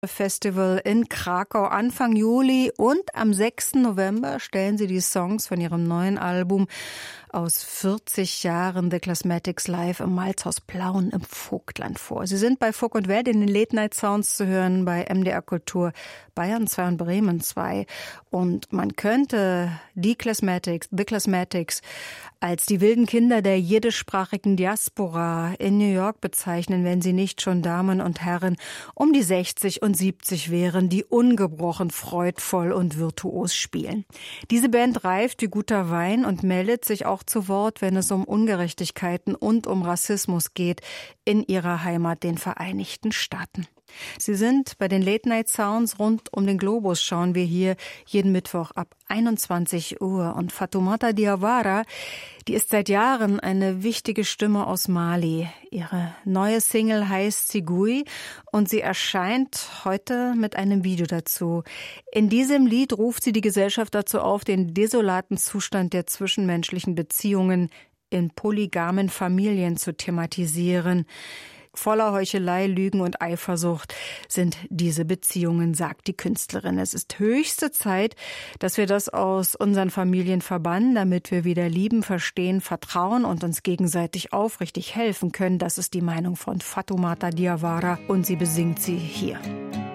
Festival in Krakau Anfang Juli und am 6. November stellen sie die Songs von ihrem neuen Album aus 40 Jahren The Classmatics live im Malzhaus Plauen im Vogtland vor. Sie sind bei Fug und Wert in den Late Night Sounds zu hören, bei MDR Kultur Bayern 2 und Bremen 2. Und man könnte The Classmatics als die wilden Kinder der jiddischsprachigen Diaspora in New York bezeichnen, wenn sie nicht schon Damen und Herren um die 60 und 70 wären, die ungebrochen freudvoll und virtuos spielen. Diese Band reift wie guter Wein und meldet sich auch zu Wort, wenn es um Ungerechtigkeiten und um Rassismus geht in ihrer Heimat, den Vereinigten Staaten. Sie sind bei den Late Night Sounds rund um den Globus, schauen wir hier jeden Mittwoch ab 21 Uhr. Und Fatoumata Diawara, die ist seit Jahren eine wichtige Stimme aus Mali. Ihre neue Single heißt Sigui und sie erscheint heute mit einem Video dazu. In diesem Lied ruft sie die Gesellschaft dazu auf, den desolaten Zustand der zwischenmenschlichen Beziehungen in polygamen Familien zu thematisieren. Voller Heuchelei, Lügen und Eifersucht sind diese Beziehungen, sagt die Künstlerin. Es ist höchste Zeit, dass wir das aus unseren Familien verbannen, damit wir wieder lieben, verstehen, vertrauen und uns gegenseitig aufrichtig helfen können. Das ist die Meinung von Fatoumata Diawara und sie besingt sie hier.